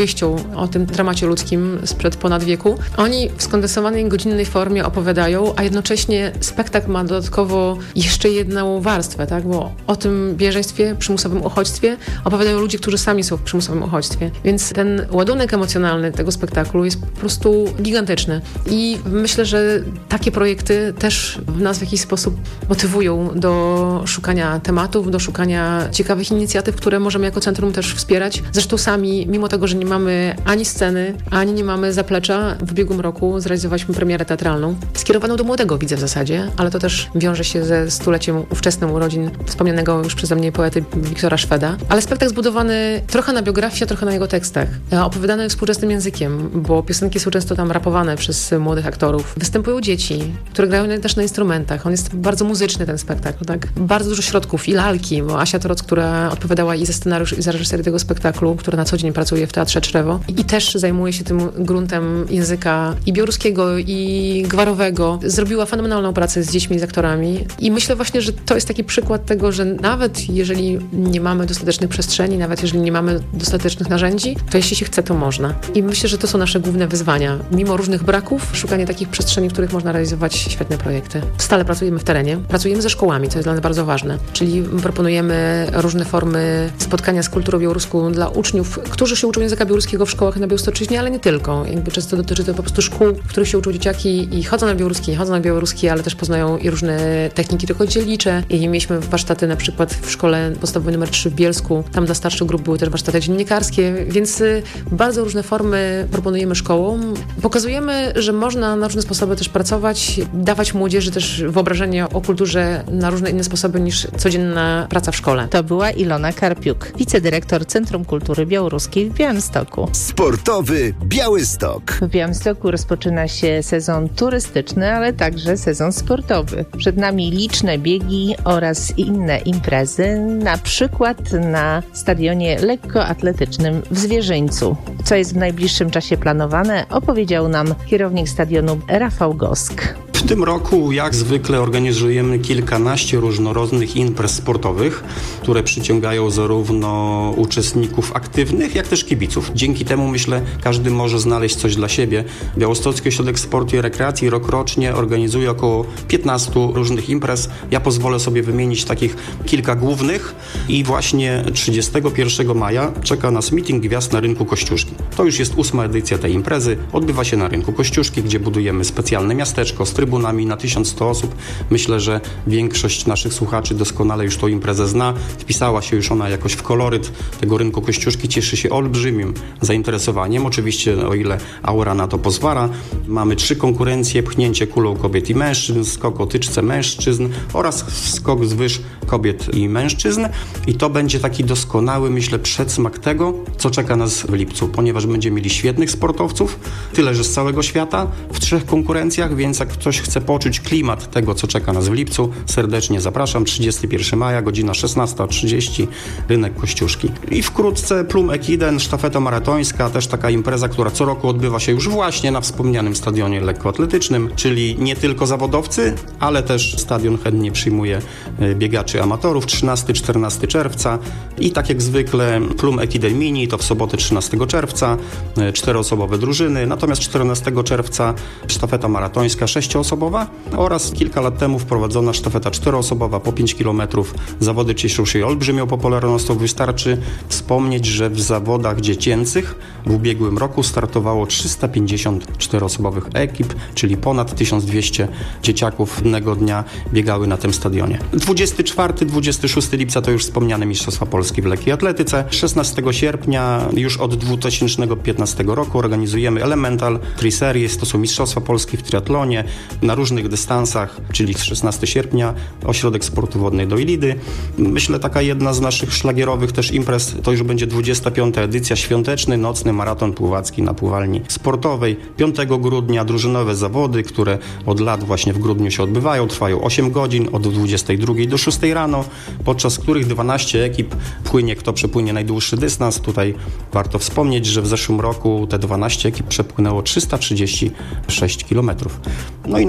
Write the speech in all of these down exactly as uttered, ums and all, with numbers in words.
opowieścią o tym dramacie ludzkim sprzed ponad wieku. Oni w skondensowanej, godzinnej formie opowiadają, a jednocześnie spektakl ma dodatkowo jeszcze jedną warstwę, tak? Bo o tym bieżeństwie, przymusowym uchodźstwie opowiadają ludzie, którzy sami są w przymusowym uchodźstwie. Więc ten ładunek emocjonalny tego spektaklu jest po prostu gigantyczny. I myślę, że takie projekty też nas w jakiś sposób motywują do szukania tematów, do szukania ciekawych inicjatyw, które możemy jako centrum też wspierać. Zresztą sami, mimo tego, że nie mamy ani sceny, ani nie mamy zaplecza, w ubiegłym roku zrealizowaliśmy premierę teatralną, skierowaną do młodego widza w zasadzie, ale to też wiąże się ze stuleciem ówczesnym urodzin wspomnianego już przeze mnie poety Wiktora Szweda. Ale spektakl zbudowany trochę na biografii, a trochę na jego tekstach. Opowiadany współczesnym językiem, bo piosenki są często tam rapowane przez młodych aktorów. Występują dzieci, które grają też na instrumentach. On jest bardzo muzyczny, ten spektakl, tak? Bardzo dużo środków i lalki, bo Asia Toroc, która odpowiadała i za scenariusz, i za reżyserię tego spektaklu, która na co dzień pracuje w Teatrze Czrewo i też zajmuje się tym gruntem języka i białoruskiego, i gwarowego. Zrobiła fenomenalną pracę z dziećmi, z aktorami i myślę właśnie, że to jest taki przykład tego, że nawet jeżeli nie mamy dostatecznych przestrzeni, nawet jeżeli nie mamy dostatecznych narzędzi, to jeśli się chce, to można. I myślę, że to są nasze główne wyzwania. Mimo różnych braków, szukanie takich przestrzeni, w których można realizować świetne projekty. Stale pracujemy w terenie, pracujemy ze szkołami, co jest dla nas bardzo ważne. Czyli proponujemy różne formy spotkania z kulturą białoruską dla uczniów, którzy się uczą języka białoruskiego w szkołach na Białostocczyźnie, ale nie tylko. Jakby często dotyczy to po prostu szkół, w których się uczą dzieciaki i chodzą na białoruski, chodzą na białoruski, ale też poznają i różne techniki rękodzielnicze. I mieliśmy warsztaty na przykład w szkole podstawowej numer trzy w Bielsku. Tam dla starszych grup były też warsztaty dziennikarskie, więc bardzo różne formy proponujemy szkołom. Pokazujemy, że można na różne sposoby też pracować, dawać młodzieży też wyobrażenie o kulturze na różne inne sposoby niż codzienna praca w szkole. To była Ilona Karpiuk, wicedyrektor Centrum Kultury Białoruskiej w Białymstoku. Sportowy Białystok. W Białymstoku rozpoczyna się sezon turystyczny, ale także sezon sportowy. Przed nami liczne biegi oraz inne imprezy, na przykład na stadionie lekkoatletycznym w Zwierzyńcu. Co jest w najbliższym czasie planowane, opowiedział nam kierownik stadionu Rafał Gosk. W tym roku, jak zwykle, organizujemy kilkanaście różnorodnych imprez sportowych, które przyciągają zarówno uczestników aktywnych, jak też kibiców. Dzięki temu, myślę, każdy może znaleźć coś dla siebie. Białostocki Ośrodek Sportu i Rekreacji rokrocznie organizuje około piętnastu różnych imprez. Ja pozwolę sobie wymienić takich kilka głównych i właśnie trzydziestego pierwszego maja czeka nas meeting gwiazd na rynku Kościuszki. To już jest ósma edycja tej imprezy. Odbywa się na rynku Kościuszki, gdzie budujemy specjalne miasteczko z trybunami na tysiąc sto osób. Myślę, że większość naszych słuchaczy doskonale już tą imprezę zna. Wpisała się już ona jakoś w koloryt tego rynku Kościuszki. Cieszy się olbrzymim zainteresowaniem. Oczywiście, o ile aura na to pozwala. Mamy trzy konkurencje: pchnięcie kulą kobiet i mężczyzn, skok o tyczce mężczyzn oraz skok z wyż kobiet i mężczyzn. I to będzie taki doskonały, myślę, przedsmak tego, co czeka nas w lipcu, ponieważ będziemy mieli świetnych sportowców, tyle że z całego świata, w trzech konkurencjach, więc jak ktoś chce poczuć klimat tego, co czeka nas w lipcu, serdecznie zapraszam. trzydziestego pierwszego maja, godzina szesnasta trzydzieści, rynek Kościuszki. I wkrótce Plum Ekiden, sztafeta maratońska, też taka impreza, która co roku odbywa się już właśnie na wspomnianym stadionie lekkoatletycznym, czyli nie tylko zawodowcy, ale też stadion chętnie przyjmuje biegaczy amatorów. trzynastego czternastego czerwca i tak jak zwykle Plum Ekiden Mini to w sobotę trzynastego czerwca, czteroosobowe drużyny, natomiast czternastego czerwca sztafeta maratońska sześcioosobowa oraz kilka lat temu wprowadzona sztafeta czteroosobowa po pięć kilometrów. Zawody cieszą się olbrzymią popularnością. Wystarczy wspomnieć, że w zawodach dziecięcych w ubiegłym roku startowało trzysta pięćdziesiąt czteroosobowych ekip, czyli ponad tysiąc dwieście dzieciaków jednego dnia biegały na tym stadionie. dwudziestego czwartego do dwudziestego szóstego lipca to już wspomniane Mistrzostwa Polski w lekkiej atletyce. szesnastego sierpnia już od dwa tysiące piętnastego roku organizujemy Elemental Tri Series, to są Mistrzostwa Polski w triatlonie na różnych dystansach, czyli szesnastego sierpnia Ośrodek Sportu Wodnej do Ilidy. Myślę, taka jedna z naszych szlagierowych też imprez to już będzie dwudziesta piąta edycja, świąteczny, nocny maraton pływacki na pływalni sportowej. piątego grudnia drużynowe zawody, które od lat właśnie w grudniu się odbywają, trwają osiem godzin, od dwudziestej drugiej do szóstej rano, podczas których dwanaście ekip płynie, kto przepłynie najdłuższy dystans. Tutaj warto wspomnieć, że w zeszłym roku te dwanaście ekip przepłynęło trzysta trzydzieści sześć kilometrów. No i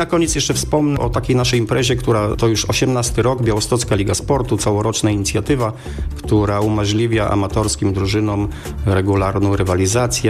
na koniec jeszcze wspomnę o takiej naszej imprezie, która to już osiemnasty rok, Białostocka Liga Sportu, całoroczna inicjatywa, która umożliwia amatorskim drużynom regularną rywalizację.